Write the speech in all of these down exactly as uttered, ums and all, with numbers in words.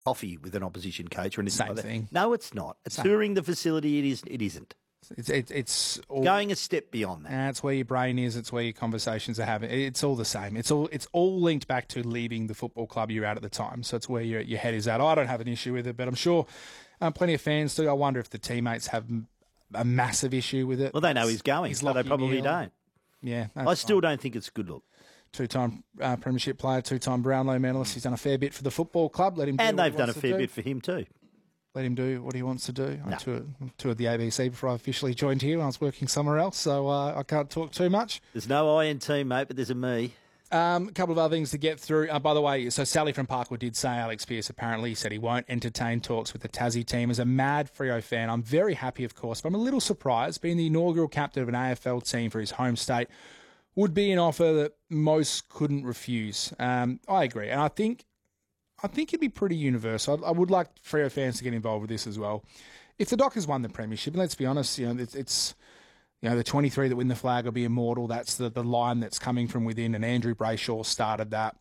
coffee with an opposition coach or anything Same like that. thing. No, it's not. Same. Touring the facility, it is. It isn't. It's it's, it's all, Going a step beyond that. Nah, it's where your brain is. It's where your conversations are having. It's all the same. It's all it's all linked back to leaving the football club you're at at the time. So it's where your your head is at. I don't have an issue with it, but I'm sure um, plenty of fans do. I wonder if the teammates have a massive issue with it. Well, they know he's going, He's so they Lachie probably Neale. don't. Yeah, that's I still fine. don't think it's a good look. Two-time uh, premiership player, two-time Brownlow medalist. He's done a fair bit for the football club. Let him do And what he they've done a wants to fair do. bit for him too. Let him do what he wants to do. I No. toured, toured the A B C before I officially joined here. I was working somewhere else, so uh, I can't talk too much. There's no I in team, mate, but there's a me. Um, a couple of other things to get through. Uh, by the way, so Sally from Parkwood did say Alex Pearce apparently said he won't entertain talks with the Tassie team. As a mad Freo fan, I'm very happy, of course, but I'm a little surprised. Being the inaugural captain of an A F L team for his home state would be an offer that most couldn't refuse. Um, I agree, and I think I think it'd be pretty universal. I, I would like Freo fans to get involved with this as well. If the Dockers won the premiership, and let's be honest, you know, it's, it's you know the twenty-three that win the flag will be immortal. That's the, the line that's coming from within, and Andrew Brayshaw started that.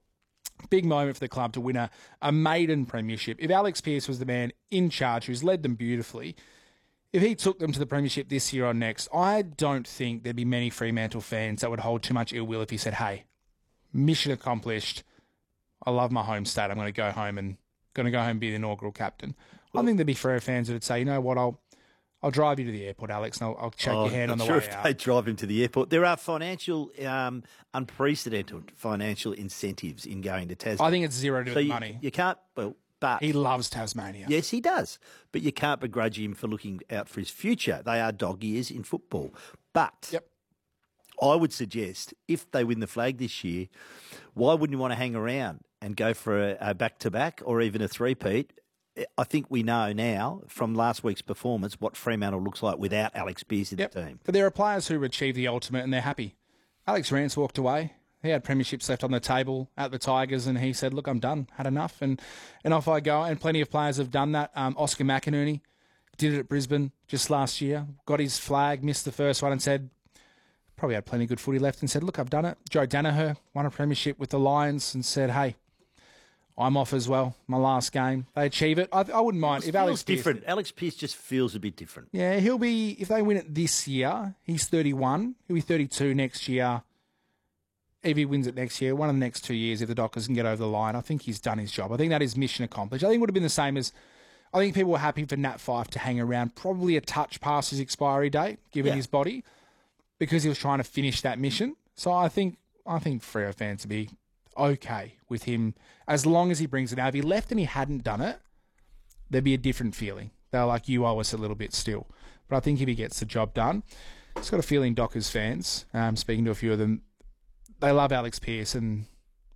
Big moment for the club to win a, a maiden premiership. If Alex Pearce was the man in charge who's led them beautifully, if he took them to the premiership this year or next, I don't think there'd be many Fremantle fans that would hold too much ill will if he said, hey, mission accomplished. I love my home state. I'm going to go home and going to go home and be the inaugural captain. I think there'd be Freo fans that would say, you know what, I'll I'll drive you to the airport, Alex, and I'll, I'll shake Oh, your hand I'm on the sure way if out. they drive him to the airport. There are financial, um, unprecedented financial incentives in going to Tasmania. I think it's zero to do so with you, money. you can't, well, but He loves Tasmania. yes, he does. But you can't begrudge him for looking out for his future. They are dog ears in football. But Yep. I would suggest if they win the flag this year, why wouldn't you want to hang around and go for a, a back-to-back or even a three-peat? I think we know now from last week's performance what Fremantle looks like without Alex Pearce in Yep. the team. But there are players who achieve the ultimate and they're happy. Alex Rance walked away. He had premierships left on the table at the Tigers and he said, look, I'm done, had enough, and, and off I go. And plenty of players have done that. Um, Oscar McInerney did it at Brisbane just last year, got his flag, missed the first one and said, probably had plenty of good footy left and said, look, I've done it. Joe Danaher won a premiership with the Lions and said, hey, I'm off as well. My last game. They achieve it. I, I wouldn't mind. It If feels Alex Pearce- different. Alex Pearce just feels a bit different. Yeah, he'll be, if they win it this year, he's thirty-one. He'll be thirty-two next year. If he wins it next year, one of the next two years, if the Dockers can get over the line, I think he's done his job. I think that is mission accomplished. I think it would have been the same as, I think people were happy for Nat Fyfe to hang around probably a touch past his expiry date, given Yeah. his body, because he was trying to finish that mission. So I think, I think Freo fans would be okay with him as long as he brings it out. If he left and he hadn't done it, there'd be a different feeling. They're like, you owe us a little bit still. But I think if he gets the job done, it's got a feeling Dockers fans, um, speaking to a few of them, they love Alex Pearce and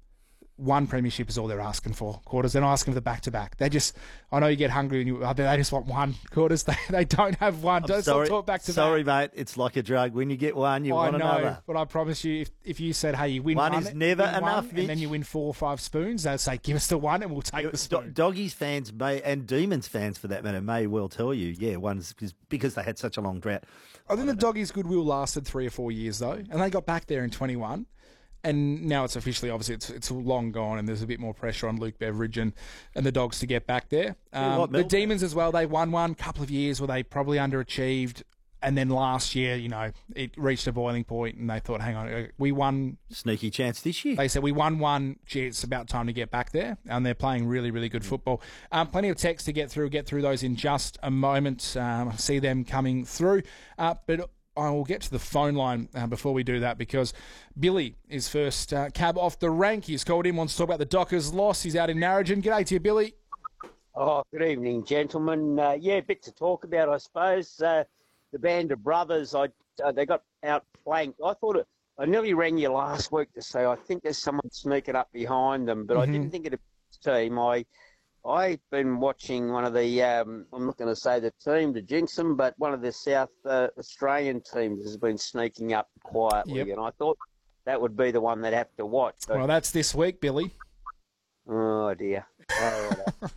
one premiership is all they're asking for. Quarters, they're not asking for the back-to-back. They just, I know you get hungry and you, they just want one. Quarters, they, they don't have one. I'm Don't sorry, talk back-to-back. sorry, mate. It's like a drug. When you get one, you I want know, another. but I promise you, if, if you said, hey, you win One one, is never win enough, one, and then Mitch. you win four or five spoons, they'll say, give us the one and we'll take the Do- spoon. Doggies fans may, and Demons fans for that matter, may well tell you, yeah, one's because, because they had such a long drought. I think the Doggies' goodwill lasted three or four years, though, and they got back there in twenty-one. And now it's officially, obviously, it's it's long gone, and there's a bit more pressure on Luke Beveridge and, and the Dogs to get back there. Um, what, the Melbourne? Demons as well, they won one couple of years where they probably underachieved. And then last year, you know, it reached a boiling point, and they thought, hang on, we won. Sneaky chance this year. They said, we won one, gee, it's about time to get back there. And they're playing really, really good football. Um, plenty of text to get through. Get through those in just a moment. Um, see them coming through. Uh, but I will get to the phone line uh, before we do that because Billy is first uh, cab off the rank. He's called in, wants to talk about the Dockers' loss. He's out in Narrogin. G'day to you, Billy. Oh, good evening, gentlemen. Uh, yeah, a bit to talk about, I suppose. Uh, the band of brothers, I uh, they got outflanked. I thought it, I nearly rang you last week to say I think there's someone sneaking up behind them, but Mm-hmm. I didn't think it'd be the team. I I've been watching one of the. Um, I'm not going to say the team to jinx them, but one of the South uh, Australian teams has been sneaking up quietly, Yep. and I thought that would be the one they'd have to watch. But, Well, that's this week, Billy. oh dear. Oh,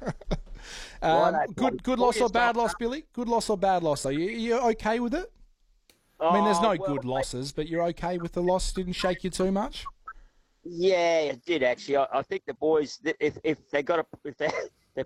Um, Righto, good good Before loss you or bad start- loss, Billy? Good loss or bad loss, though? You, you okay with it? I mean, there's no Oh, well, good losses, but you're okay with the loss? Didn't shake you too much? Yeah, it did actually. I, I think the boys, if if they got a, if they